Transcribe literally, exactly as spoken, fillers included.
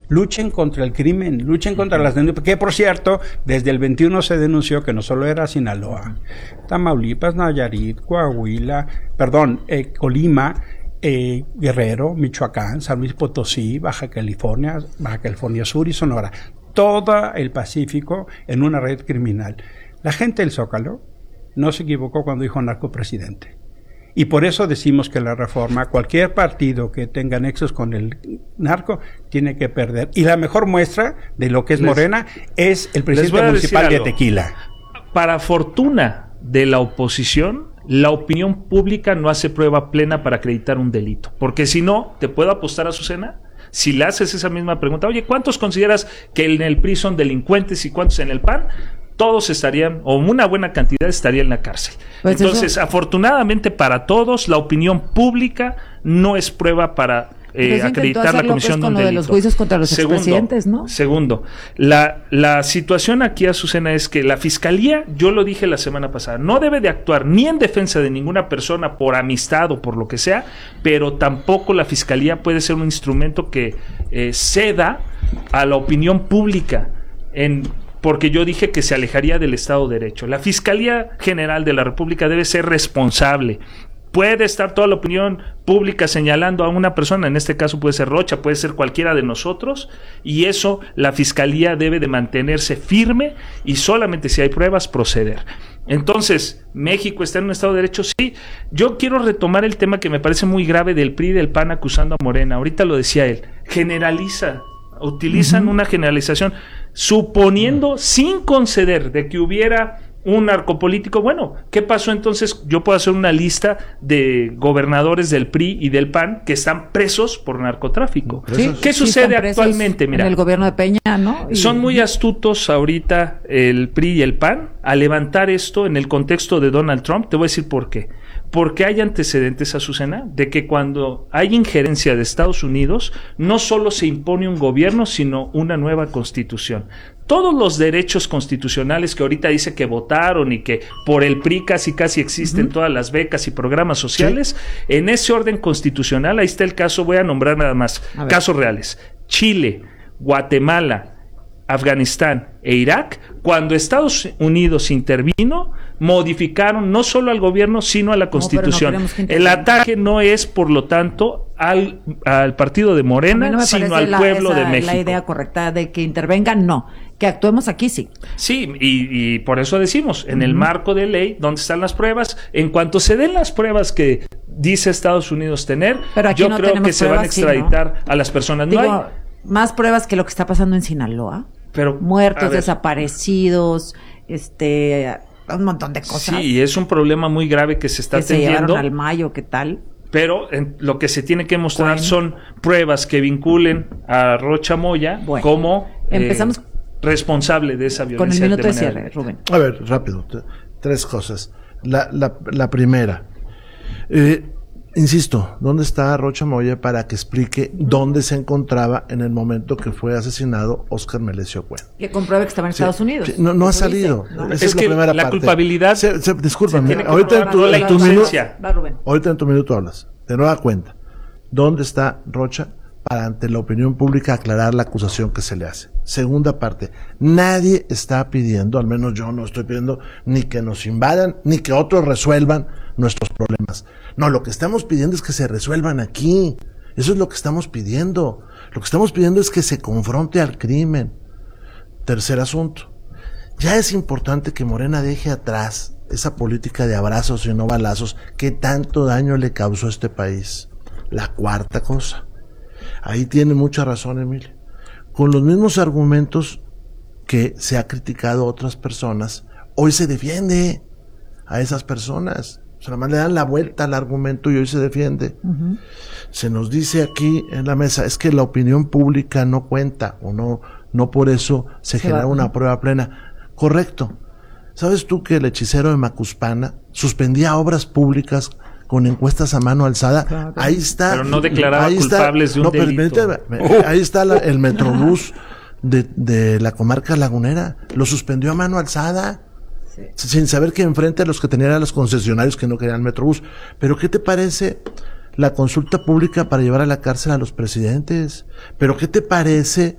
luchen contra el crimen, luchen contra las denuncias, que por cierto, desde el veintiuno se denunció que no solo era Sinaloa, Tamaulipas, Nayarit, Coahuila, perdón, eh, Colima, eh, Guerrero, Michoacán, San Luis Potosí, Baja California, Baja California Sur y Sonora, todo el Pacífico en una red criminal. La gente del Zócalo no se equivocó cuando dijo narcopresidente. Y por eso decimos que la reforma, cualquier partido que tenga nexos con el narco, tiene que perder. Y la mejor muestra de lo que es les, Morena es el presidente municipal de Tequila. Para fortuna de la oposición, la opinión pública no hace prueba plena para acreditar un delito. Porque si no, te puedo apostar, Azucena, si le haces esa misma pregunta, oye, ¿cuántos consideras que en el P R I son delincuentes y cuántos en el P A N? Todos estarían, o una buena cantidad estaría en la cárcel. Pues Entonces, eso... afortunadamente para todos, la opinión pública no es prueba para eh, acreditar la comisión de un delito. De los juicios contra los segundo, expresidentes, ¿no? Segundo, la, la situación aquí, Azucena, es que la Fiscalía, yo lo dije la semana pasada, no debe de actuar ni en defensa de ninguna persona por amistad o por lo que sea, pero tampoco la Fiscalía puede ser un instrumento que eh, ceda a la opinión pública en... porque yo dije que se alejaría del Estado de Derecho. La Fiscalía General de la República debe ser responsable. Puede estar toda la opinión pública señalando a una persona, en este caso puede ser Rocha, puede ser cualquiera de nosotros, y eso la Fiscalía debe de mantenerse firme y solamente si hay pruebas proceder. Entonces, ¿México está en un Estado de Derecho? Sí. Yo quiero retomar el tema que me parece muy grave del P R I y del P A N acusando a Morena. Ahorita lo decía él. Generaliza. Utilizan uh-huh. una generalización, suponiendo, uh-huh. sin conceder, de que hubiera un narcopolítico. Bueno, ¿qué pasó entonces? Yo puedo hacer una lista de gobernadores del P R I y del P A N que están presos por narcotráfico. Sí, ¿Qué sí sucede actualmente? Mira, en el gobierno de Peña, ¿no? Y... son muy astutos ahorita el P R I y el P A N a levantar esto en el contexto de Donald Trump. Te voy a decir por qué. Porque hay antecedentes, Azucena, de que cuando hay injerencia de Estados Unidos, no solo se impone un gobierno, sino una nueva constitución. Todos los derechos constitucionales que ahorita dice que votaron y que por el P R I casi casi existen uh-huh. todas las becas y programas sociales, sí. en ese orden constitucional, ahí está el caso, voy a nombrar nada más, casos reales. Chile, Guatemala, Afganistán e Irak, cuando Estados Unidos intervino, modificaron no solo al gobierno, sino a la Constitución. No, no el ataque no es, por lo tanto, al, al partido de Morena, no sino al la, pueblo esa, de México. La idea correcta de que intervengan, no. Que actuemos aquí, sí. Sí, y, y por eso decimos, en uh-huh. el marco de ley, ¿dónde están las pruebas? En cuanto se den las pruebas que dice Estados Unidos tener, yo no creo que se van a extraditar sí, ¿no? a las personas. Digo, no hay... más pruebas que lo que está pasando en Sinaloa. Pero, muertos, desaparecidos, este... un montón de cosas. Sí, es un problema muy grave que se está que atendiendo. Se llevaron al Mayo, ¿qué tal? Pero en, lo que se tiene que mostrar bueno. son pruebas que vinculen a Rocha Moya bueno. como empezamos eh, responsable de esa violencia. Con el minuto de, de cierre, Rubén. A ver, rápido, t- tres cosas. La, la, la primera, eh, insisto, ¿dónde está Rocha Moya para que explique dónde se encontraba en el momento que fue asesinado Óscar Melesio Cuen? Que compruebe que estaba en sí, Estados Unidos. Sí, no, no ha salido. Dice, ¿no? Esa es, es que la, primera la parte. culpabilidad. Se, se, discúlpame, se ahorita, en tu, en, tu minuto, ahorita en tu minuto hablas. De nueva cuenta, ¿dónde está Rocha para ante la opinión pública aclarar la acusación que se le hace? Segunda parte, nadie está pidiendo, al menos yo no estoy pidiendo, ni que nos invadan, ni que otros resuelvan nuestros problemas. No, lo que estamos pidiendo es que se resuelvan aquí. Eso es lo que estamos pidiendo. Lo que estamos pidiendo es que se confronte al crimen. Tercer asunto. Ya es importante que Morena deje atrás esa política de abrazos y no balazos que tanto daño le causó a este país. La cuarta cosa. Ahí tiene mucha razón, Emilio. Con los mismos argumentos que se ha criticado a otras personas, hoy se defiende a esas personas. O sea, nada más le dan la vuelta al argumento y hoy se defiende. Uh-huh. Se nos dice aquí en la mesa, es que la opinión pública no cuenta, o no, no por eso se, se genera va, una ¿no? prueba plena. Correcto. ¿Sabes tú que el hechicero de Macuspana suspendía obras públicas con encuestas a mano alzada? Claro, claro. Ahí está. Pero no declaraba ahí culpables está, de un no, delito. Permíteme, ahí está la, el Metrobús de, de la comarca lagunera. Lo suspendió a mano alzada. Sí. Sin saber que enfrente a los que tenían a los concesionarios que no querían Metrobús. Pero ¿qué te parece la consulta pública para llevar a la cárcel a los presidentes? ¿Pero qué te parece